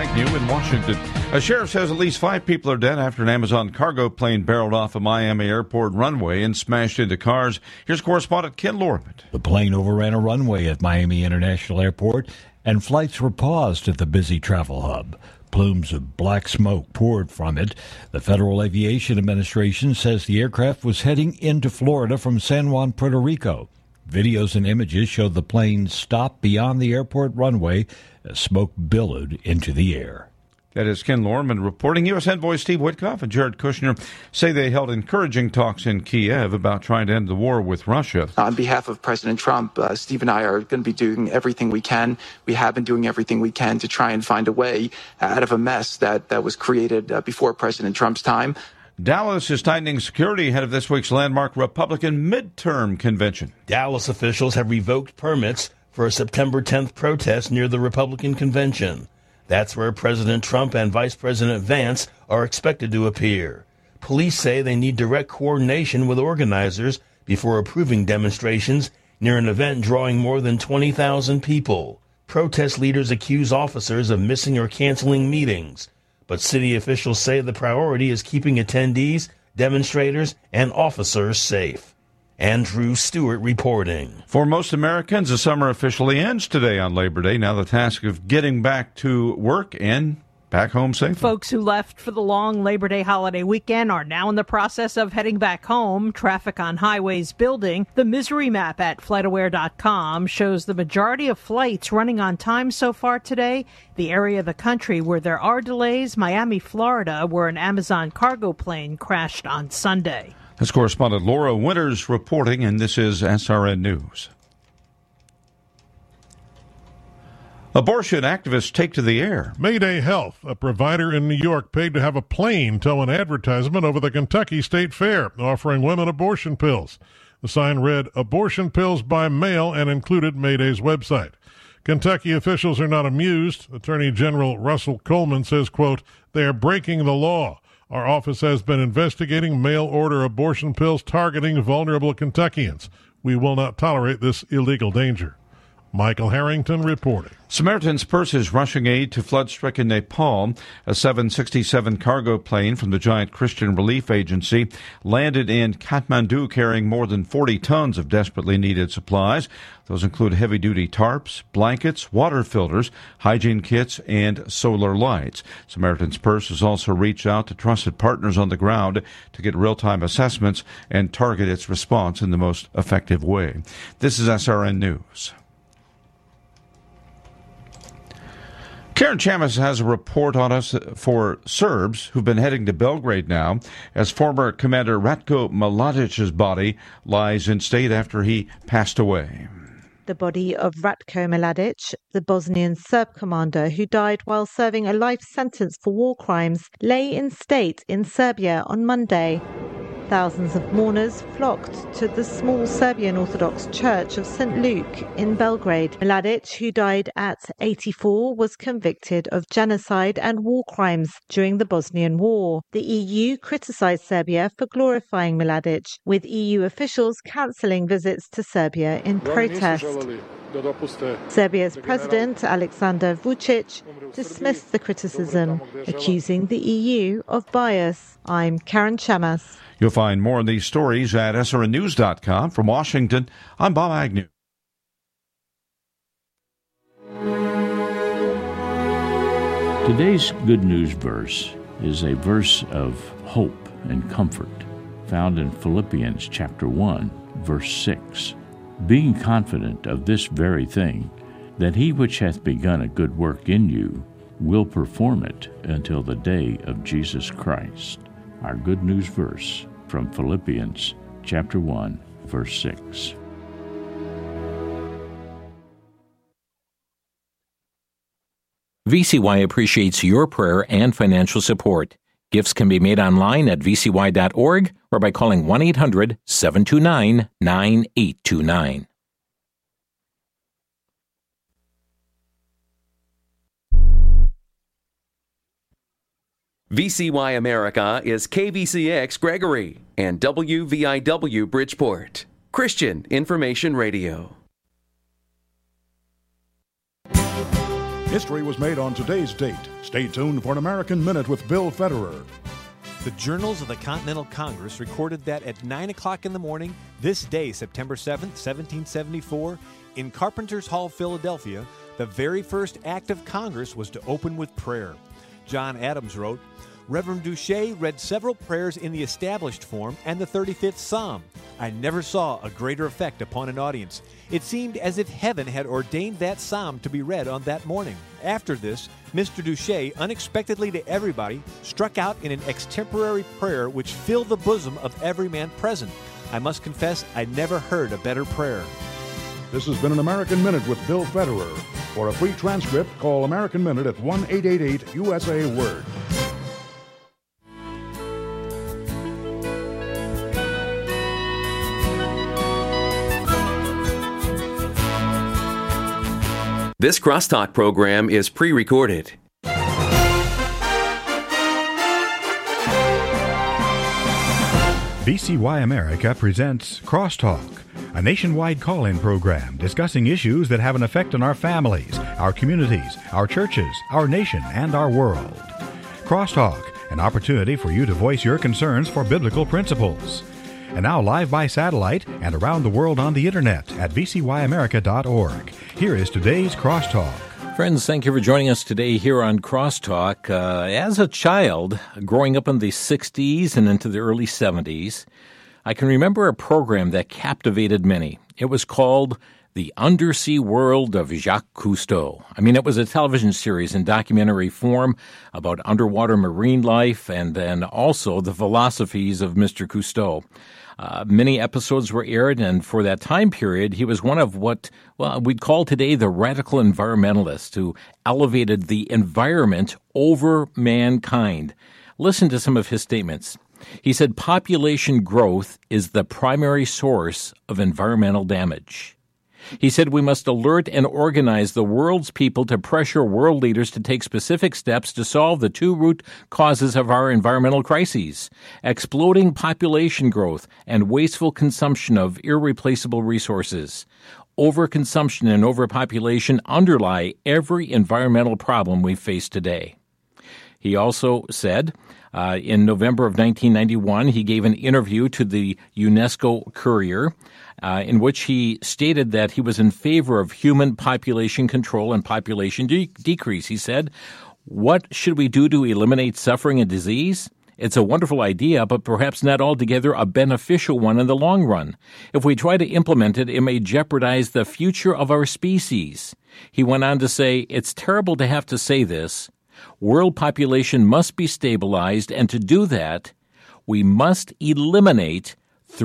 Agnew in Washington. A sheriff says at least 5 people are dead after an Amazon cargo plane barreled off a Miami airport runway and smashed into cars. Here's correspondent Ken Lorman. The plane overran a runway at Miami International Airport, and flights were paused at the busy travel hub. Plumes of black smoke poured from it. The Federal Aviation Administration says the aircraft was heading into Florida from San Juan, Puerto Rico. Videos and images showed the plane stop beyond the airport runway as smoke billowed into the air. That is Ken Lorman reporting. U.S. Envoy Steve Witkoff and Jared Kushner say they held encouraging talks in Kiev about trying to end the war with Russia. On behalf of President Trump, Steve and I are going to be doing everything we can. We have been doing everything we can to try and find a way out of a mess that was created before President Trump's time. Dallas is tightening security ahead of this week's landmark Republican midterm convention. Dallas officials have revoked permits for a September 10th protest near the Republican convention. That's where President Trump and Vice President Vance are expected to appear. Police say they need direct coordination with organizers before approving demonstrations near an event drawing more than 20,000 people. Protest leaders accuse officers of missing or canceling meetings. But city officials say the priority is keeping attendees, demonstrators, and officers safe. Andrew Stewart reporting. For most Americans, the summer officially ends today on Labor Day. Now the task of getting back to work and back home safely. Folks who left for the long Labor Day holiday weekend are now in the process of heading back home. Traffic on highways building. The misery map at FlightAware.com shows the majority of flights running on time so far today. The area of the country where there are delays, Miami, Florida, where an Amazon cargo plane crashed on Sunday. That's correspondent Laura Winters reporting, and this is SRN News. Abortion activists take to the air. Mayday Health, a provider in New York, paid to have a plane tow an advertisement over the Kentucky State Fair, offering women abortion pills. The sign read, "Abortion pills by mail," and included Mayday's website. Kentucky officials are not amused. Attorney General Russell Coleman says, quote, "They are breaking the law. Our office has been investigating mail-order abortion pills targeting vulnerable Kentuckians. We will not tolerate this illegal danger." Michael Harrington reporting. Samaritan's Purse is rushing aid to flood-stricken Nepal. A 767 cargo plane from the Giant Christian Relief Agency landed in Kathmandu carrying more than 40 tons of desperately needed supplies. Those include heavy-duty tarps, blankets, water filters, hygiene kits, and solar lights. Samaritan's Purse has also reached out to trusted partners on the ground to get real-time assessments and target its response in the most effective way. This is SRN News. Karen Chamis has a report on us for Serbs who've been heading to Belgrade now, as former Commander Ratko Mladic's body lies in state after he passed away. The body of Ratko Mladic, the Bosnian Serb commander who died while serving a life sentence for war crimes, lay in state in Serbia on Monday. Thousands of mourners flocked to the small Serbian Orthodox Church of St. Luke in Belgrade. Mladic, who died at 84, was convicted of genocide and war crimes during the Bosnian War. The EU criticised Serbia for glorifying Mladic, with EU officials cancelling visits to Serbia in protest. Serbia's President Aleksandar Vučić dismissed the criticism, accusing the EU of bias. I'm Karen Chamis. You'll find more of these stories at srnnews.com. From Washington, I'm Bob Agnew. Today's Good News verse is a verse of hope and comfort, found in Philippians chapter 1, verse 6. Being confident of this very thing, that he which hath begun a good work in you will perform it until the day of Jesus Christ. Our Good News verse from Philippians chapter 1, verse 6. VCY appreciates your prayer and financial support. Gifts can be made online at vcy.org or by calling 1-800-729-9829. VCY America is KVCX Gregory and WVIW Bridgeport. Christian Information Radio. History was made on today's date. Stay tuned for an American Minute with Bill Federer. The Journals of the Continental Congress recorded that at 9 o'clock in the morning, this day, September 7th, 1774, in Carpenter's Hall, Philadelphia, the very first act of Congress was to open with prayer. John Adams wrote, Reverend Duché read several prayers in the established form and the 35th Psalm. I never saw a greater effect upon an audience. It seemed as if heaven had ordained that psalm to be read on that morning. After this, Mr. Duché, unexpectedly to everybody, struck out in an extemporary prayer which filled the bosom of every man present. I must confess I never heard a better prayer. This has been an American Minute with Bill Federer. For a free transcript, call American Minute at 1-888-USA-WORD. This Crosstalk program is pre-recorded. VCY America presents Crosstalk, a nationwide call-in program discussing issues that have an effect on our families, our communities, our churches, our nation, and our world. Crosstalk, an opportunity for you to voice your concerns for biblical principles. And now live by satellite and around the world on the internet at vcyamerica.org. Here is today's Crosstalk. Friends, thank you for joining us today here on Crosstalk. As a child, growing up in the 60s and into the early 70s, I can remember a program that captivated many. It was called The Undersea World of Jacques Cousteau. It was a television series in documentary form about underwater marine life and then also the philosophies of Mr. Cousteau. Many episodes were aired, and for that time period, he was one of what we'd call today the radical environmentalists who elevated the environment over mankind. Listen to some of his statements. He said, population growth is the primary source of environmental damage. He said we must alert and organize the world's people to pressure world leaders to take specific steps to solve the two root causes of our environmental crises: exploding population growth and wasteful consumption of irreplaceable resources. Overconsumption and overpopulation underlie every environmental problem we face today. He also said, in November of 1991, he gave an interview to the UNESCO Courier in which he stated that he was in favor of human population control and population decrease. He said, what should we do to eliminate suffering and disease? It's a wonderful idea, but perhaps not altogether a beneficial one in the long run. If we try to implement it, it may jeopardize the future of our species. He went on to say, it's terrible to have to say this. World population must be stabilized, and to do that, we must eliminate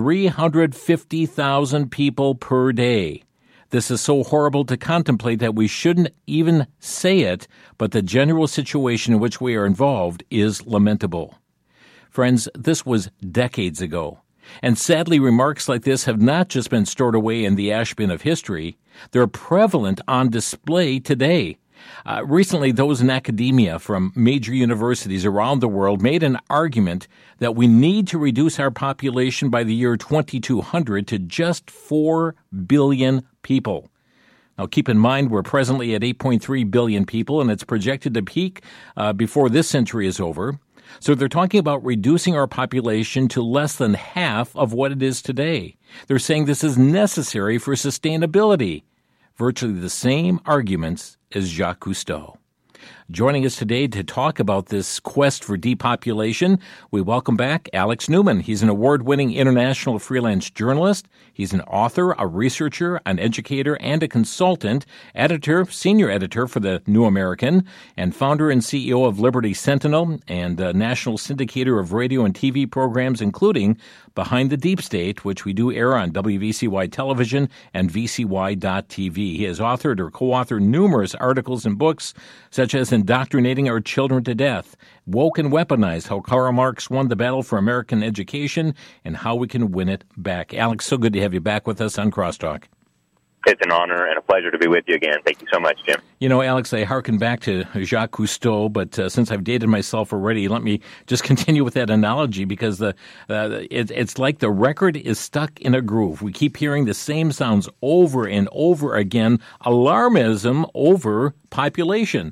350,000 people per day. This is so horrible to contemplate that we shouldn't even say it, but the general situation in which we are involved is lamentable. Friends, this was decades ago. And sadly, remarks like this have not just been stored away in the ash bin of history. They're prevalent on display today. Recently, those in academia from major universities around the world made an argument that we need to reduce our population by the year 2200 to just 4 billion people. Now, keep in mind, we're presently at 8.3 billion people, and it's projected to peak before this century is over. So they're talking about reducing our population to less than half of what it is today. They're saying this is necessary for sustainability. Virtually the same arguments as Jacques Cousteau. Joining us today to talk about this quest for depopulation, we welcome back Alex Newman. He's an award-winning international freelance journalist. He's an author, a researcher, an educator, and a consultant, editor, senior editor for the New American, and founder and CEO of Liberty Sentinel and a national syndicator of radio and TV programs, including Behind the Deep State, which we do air on WVCY television and VCY.tv. He has authored or co-authored numerous articles and books, such as Indoctrinating Our Children to Death, Woke and Weaponized, How Karl Marx Won the Battle for American Education, and How We Can Win It Back. Alex, so good to have you back with us on Crosstalk. It's an honor and a pleasure to be with you again. Thank you so much, Jim. You know, Alex, I hearken back to Jacques Cousteau, but since I've dated myself already, let me just continue with that analogy, because it's like the record is stuck in a groove. We keep hearing the same sounds over and over again. Alarmism over population.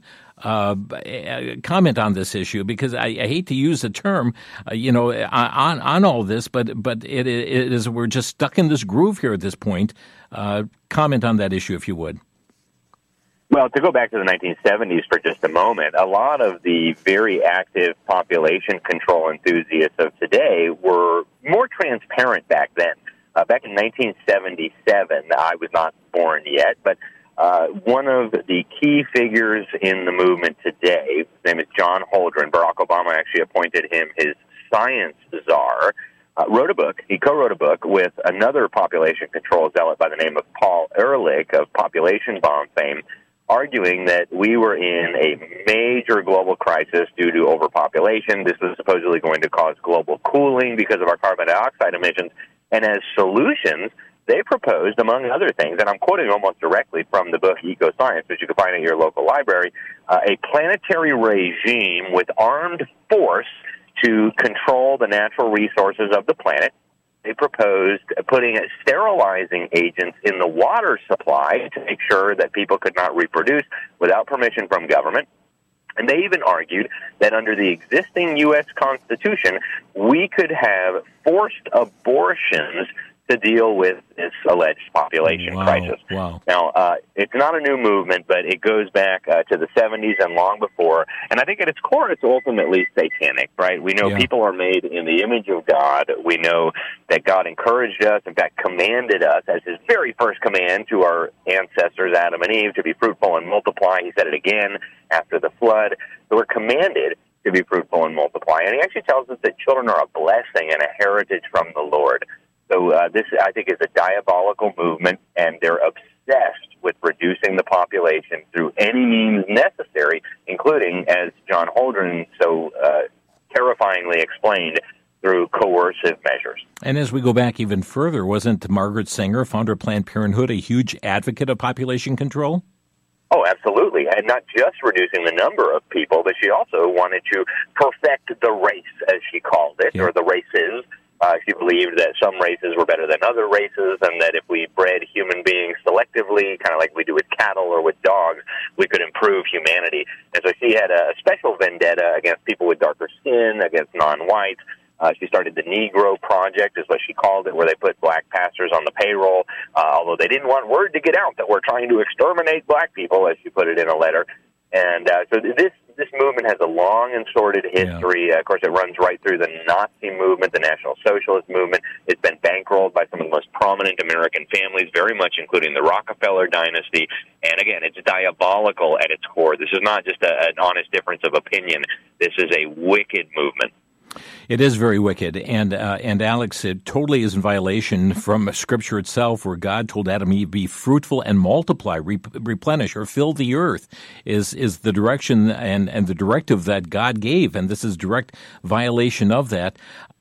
Comment on this issue, because I hate to use the term, on all this, but it is, we're just stuck in this groove here at this point. Comment on that issue, if you would. Well, to go back to the 1970s for just a moment, a lot of the very active population control enthusiasts of today were more transparent back then. Back in 1977, I was not born yet, but one of the key figures in the movement today, his name is John Holdren. Barack Obama actually appointed him his science czar. Wrote a book. He co-wrote a book with another population control zealot by the name of Paul Ehrlich of Population Bomb fame, arguing that we were in a major global crisis due to overpopulation. This was supposedly going to cause global cooling because of our carbon dioxide emissions. And as solutions, they proposed, among other things, and I'm quoting almost directly from the book Ecoscience, which you can find at your local library, a planetary regime with armed force to control the natural resources of the planet. They proposed putting sterilizing agents in the water supply to make sure that people could not reproduce without permission from government. And they even argued that under the existing U.S. Constitution, we could have forced abortions to deal with this alleged population crisis. Wow. Now, it's not a new movement, but it goes back to the 70s and long before. And I think at its core, it's ultimately satanic, right? We know people are made in the image of God. We know that God encouraged us, in fact, commanded us as his very first command to our ancestors, Adam and Eve, to be fruitful and multiply. He said it again after the flood. So we're commanded to be fruitful and multiply. And he actually tells us that children are a blessing and a heritage from the Lord. So this, I think, is a diabolical movement, and they're obsessed with reducing the population through any means necessary, including, as John Holdren so terrifyingly explained, through coercive measures. And as we go back even further, wasn't Margaret Sanger, founder of Planned Parenthood, a huge advocate of population control? Oh, absolutely. And not just reducing the number of people, but she also wanted to perfect the race, as she called it, or the races. She believed that some races were better than other races, and that if we bred human beings selectively, kind of like we do with cattle or with dogs, we could improve humanity. And so she had a special vendetta against people with darker skin, against non-whites. She started the Negro Project, is what she called it, where they put black pastors on the payroll, although they didn't want word to get out that we're trying to exterminate black people, as she put it in a letter. And so this movement has a long and sordid history. Of course, it runs right through the Nazi movement, the National Socialist movement. It's been bankrolled by some of the most prominent American families, very much including the Rockefeller dynasty. And again, it's diabolical at its core. This is not just an honest difference of opinion. This is a wicked movement. It is very wicked, and Alex, it totally is in violation from Scripture itself, where God told Adam and Eve, "Be fruitful and multiply, replenish, or fill the earth." Is the direction and the directive that God gave, and this is direct violation of that.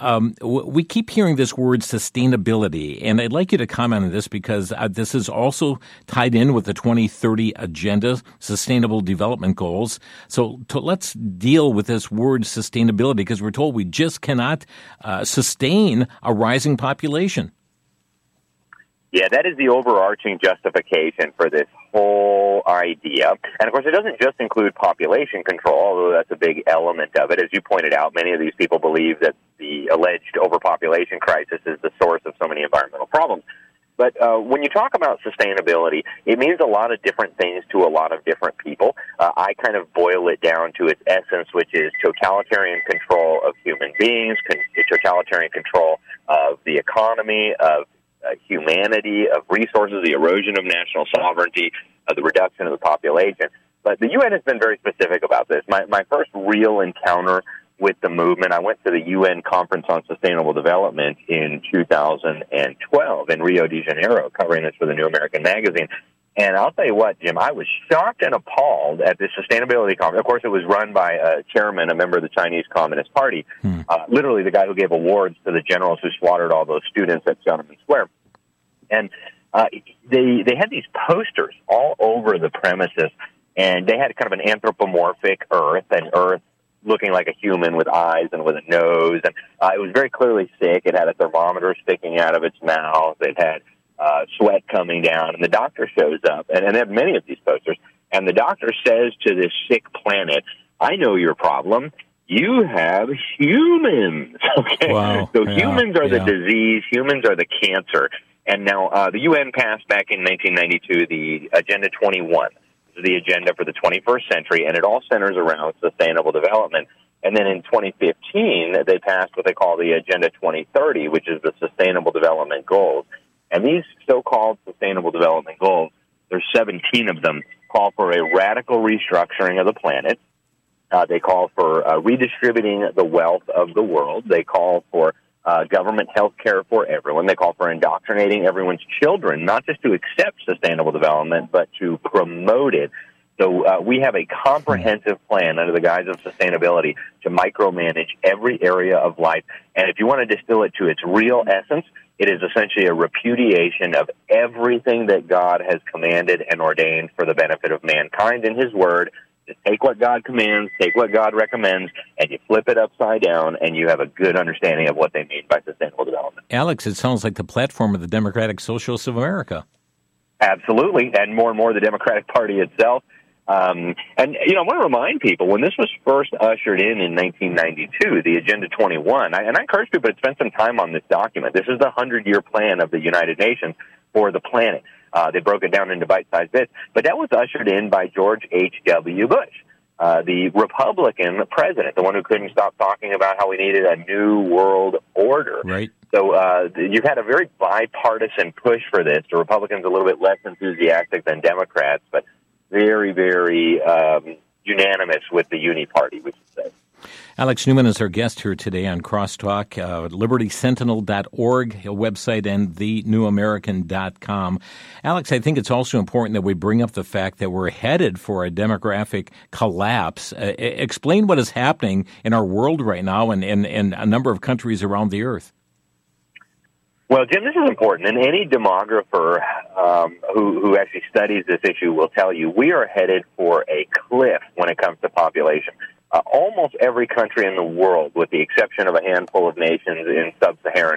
We keep hearing this word sustainability, and I'd like you to comment on this, because this is also tied in with the 2030 Agenda, Sustainable Development Goals. So let's deal with this word sustainability, because we're told we just cannot sustain a rising population. Yeah, that is the overarching justification for this whole idea. And, of course, it doesn't just include population control, although that's a big element of it. As you pointed out, many of these people believe that the alleged overpopulation crisis is the source of so many environmental problems. But when you talk about sustainability, it means a lot of different things to a lot of different people. I kind of boil it down to its essence, which is totalitarian control of human beings, totalitarian control of the economy, of humanity, of resources, the erosion of national sovereignty, the reduction of the population. But the UN has been very specific about this. My first real encounter with the movement, I went to the UN Conference on Sustainable Development in 2012 in Rio de Janeiro, covering this for the New American Magazine. And I'll tell you what, Jim, I was shocked and appalled at this sustainability conference. Of course, it was run by a chairman, a member of the Chinese Communist Party, literally the guy who gave awards to the generals who slaughtered all those students at Tiananmen Square. And they had these posters all over the premises, and they had kind of an anthropomorphic Earth, an Earth looking like a human with eyes and with a nose, and it was very clearly sick. It had a thermometer sticking out of its mouth. It had sweat coming down, and the doctor shows up, and they have many of these posters, and the doctor says to this sick planet, I know your problem. You have humans. Okay, wow. So humans are the disease, humans are the cancer. And now the UN passed back in 1992 the Agenda 21. This is the agenda for the 21st century, and it all centers around sustainable development. And then in 2015, they passed what they call the Agenda 2030, which is the Sustainable Development Goals. And these so-called Sustainable Development Goals, there's 17 of them, call for a radical restructuring of the planet. They call for redistributing the wealth of the world. They call for government health care for everyone. They call for indoctrinating everyone's children, not just to accept sustainable development, but to promote it. So we have a comprehensive plan under the guise of sustainability to micromanage every area of life. And if you want to distill it to its real essence, it is essentially a repudiation of everything that God has commanded and ordained for the benefit of mankind in His Word. Just take what God commands, take what God recommends, and you flip it upside down, and you have a good understanding of what they mean by sustainable development. Alex, it sounds like the platform of the Democratic Socialists of America. Absolutely, and more the Democratic Party itself. And, I want to remind people, when this was first ushered in 1992, the Agenda 21, and I encourage people to spend some time on this document. This is the 100-year plan of the United Nations for the planet. They broke it down into bite-sized bits. But that was ushered in by George H.W. Bush, the Republican president, the one who couldn't stop talking about how we needed a new world order. Right. So you've had a very bipartisan push for this. The Republicans a little bit less enthusiastic than Democrats, but very, very unanimous with the Uni Party, we should say. Alex Newman is our guest here today on Crosstalk, libertysentinel.org, a website, and thenewamerican.com. Alex, I think it's also important that we bring up the fact that we're headed for a demographic collapse. Explain what is happening in our world right now and a number of countries around the earth. Well, Jim, this is important, and any demographer who actually studies this issue will tell you we are headed for a cliff when it comes to population. Almost every country in the world, with the exception of a handful of nations in sub-Saharan